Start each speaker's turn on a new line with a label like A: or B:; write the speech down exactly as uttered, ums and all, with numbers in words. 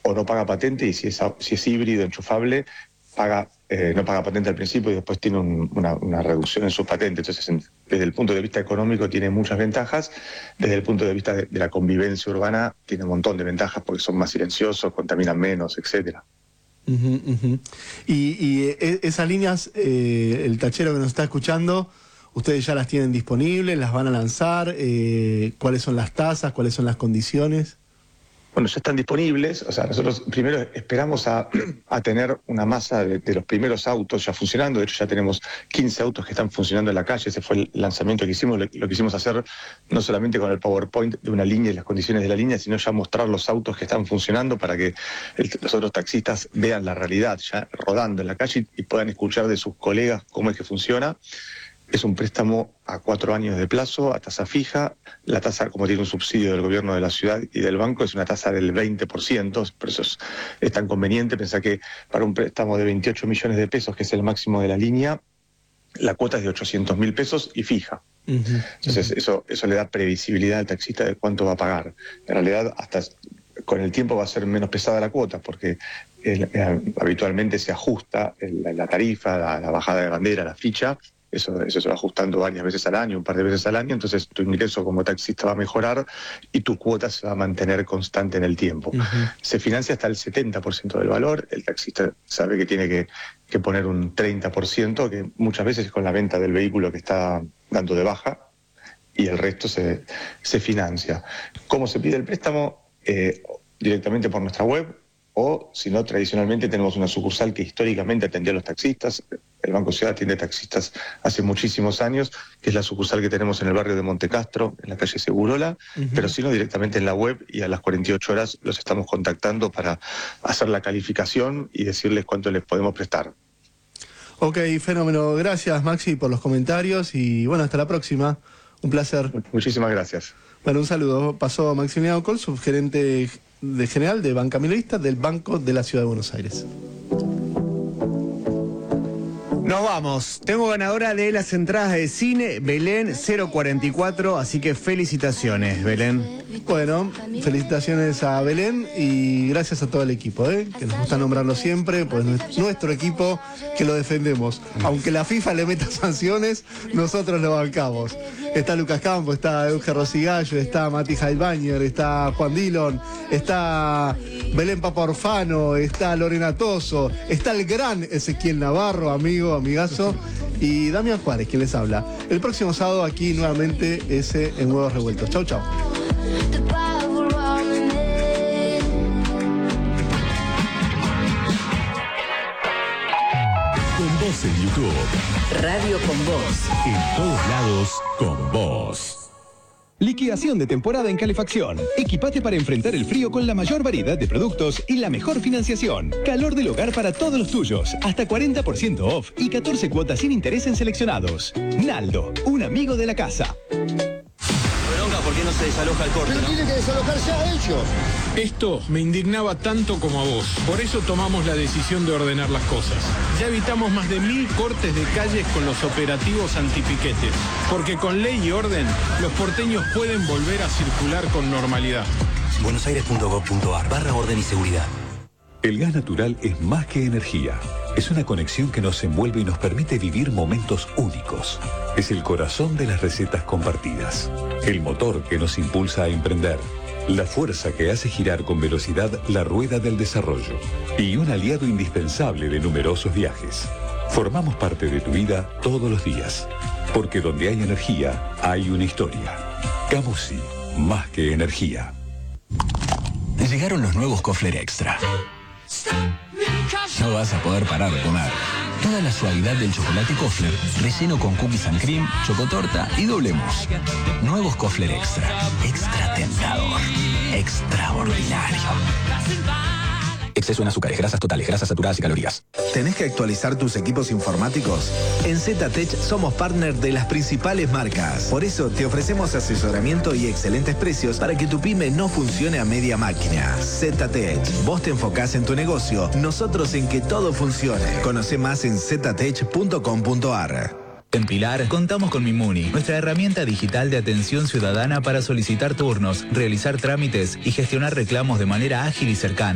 A: o no paga patente, y si es, si es híbrido, enchufable, paga, eh, no paga patente al principio y después tiene un, una, una reducción en su patente. Entonces, en, desde el punto de vista económico tiene muchas ventajas, desde el punto de vista de, de la convivencia urbana tiene un montón de ventajas porque son más silenciosos, contaminan menos, etcétera.
B: Uh-huh, uh-huh. Y, y eh, esas líneas, eh, el tachero que nos está escuchando, ¿ustedes ya las tienen disponibles? ¿Las van a lanzar? Eh, ¿Cuáles son las tasas? ¿Cuáles son las condiciones?
A: Bueno, ya están disponibles. O sea, nosotros primero esperamos a, a tener una masa de, de los primeros autos ya funcionando. De hecho, ya tenemos quince autos que están funcionando en la calle. Ese fue el lanzamiento que hicimos. Lo, lo quisimos hacer no solamente con el PowerPoint de una línea y las condiciones de la línea, sino ya mostrar los autos que están funcionando para que el, los otros taxistas vean la realidad ya rodando en la calle y puedan escuchar de sus colegas cómo es que funciona. Es un préstamo a cuatro años de plazo, a tasa fija. La tasa, como tiene un subsidio del gobierno de la ciudad y del banco, es una tasa del veinte por ciento, por eso es, es tan conveniente. Pensá que para un préstamo de veintiocho millones de pesos, que es el máximo de la línea, la cuota es de ochocientos mil pesos y fija. Uh-huh. Entonces eso, eso le da previsibilidad al taxista de cuánto va a pagar. En realidad, hasta con el tiempo va a ser menos pesada la cuota, porque el, eh, habitualmente se ajusta el, la tarifa, la, la bajada de bandera, la ficha. Eso, eso se va ajustando varias veces al año, un par de veces al año, entonces tu ingreso como taxista va a mejorar y tu cuota se va a mantener constante en el tiempo. Uh-huh. Se financia hasta el setenta por ciento del valor, el taxista sabe que tiene que, que poner un treinta por ciento, que muchas veces es con la venta del vehículo que está dando de baja, y el resto se, se financia. ¿Cómo se pide el préstamo? Eh, directamente por nuestra web, o si no, tradicionalmente tenemos una sucursal que históricamente atendía a los taxistas. El Banco Ciudad atiende taxistas hace muchísimos años, que es la sucursal que tenemos en el barrio de Montecastro, en la calle Segurola, uh-huh. Pero si no, directamente en la web, y a las cuarenta y ocho horas los estamos contactando para hacer la calificación y decirles cuánto les podemos prestar.
B: Ok, fenómeno. Gracias, Maxi, por los comentarios y bueno, hasta la próxima. Un placer.
A: Muchísimas gracias.
B: Bueno, un saludo. Pasó Maximiliano Coll, subgerente de general de Banca Minorista del Banco de la Ciudad de Buenos Aires.
C: Nos vamos. Tengo ganadora de las entradas de cine, Belén cero cuarenta y cuatro, así que felicitaciones, Belén.
B: Bueno, felicitaciones a Belén y gracias a todo el equipo, ¿eh? Que nos gusta nombrarlo siempre, pues nuestro equipo que lo defendemos. Aunque la FIFA le meta sanciones, nosotros lo bancamos. Está Lucas Campo, está Euge Rosigallo, está Mati Heilbañer, está Juan Dillon, está Belén Papaorfano, está Lorena Toso, está el gran Ezequiel Navarro, amigo, amigazo, y Damián Juárez, quien les habla. El próximo sábado aquí nuevamente ese en Huevos Revueltos. Chau, chau.
D: Con vos en YouTube.
E: Radio con Vos.
D: En todos lados, con vos.
F: Liquidación de temporada en calefacción. Equipate para enfrentar el frío con la mayor variedad de productos y la mejor financiación. Calor del hogar para todos los tuyos. Hasta cuarenta por ciento off y catorce cuotas sin interés en seleccionados. Naldo, un amigo de la casa.
G: ¿Por qué no se desaloja el corte?
H: Pero
G: ¿no?
H: tiene que desalojarse a ellos.
I: Esto me indignaba tanto como a vos. Por eso tomamos la decisión de ordenar las cosas. Ya evitamos más de mil cortes de calles con los operativos antipiquetes. Porque con ley y orden, los porteños pueden volver a circular con normalidad.
G: buenosaires.gov.ar barra orden y seguridad.
D: El gas natural es más que energía. Es una conexión que nos envuelve y nos permite vivir momentos únicos. Es el corazón de las recetas compartidas. El motor que nos impulsa a emprender. La fuerza que hace girar con velocidad la rueda del desarrollo. Y un aliado indispensable de numerosos viajes. Formamos parte de tu vida todos los días. Porque donde hay energía, hay una historia. Camusi, más que energía.
J: Llegaron los nuevos Kofler Extra. No vas a poder parar de comer. Toda la suavidad del chocolate Kofler, relleno con cookies and cream, chocotorta y doble mousse. Nuevos Kofler Extra. Extra tentador. Extraordinario. Exceso en azúcares, grasas totales, grasas saturadas y calorías.
K: ¿Tenés que actualizar tus equipos informáticos? En ZTech somos partner de las principales marcas. Por eso te ofrecemos asesoramiento y excelentes precios para que tu pyme no funcione a media máquina. ZTech. Vos te enfocás en tu negocio, nosotros en que todo funcione. Conoce más en ztech punto com punto ar.
L: En Pilar contamos con Mimuni, nuestra herramienta digital de atención ciudadana para solicitar turnos, realizar trámites y gestionar reclamos de manera ágil y cercana.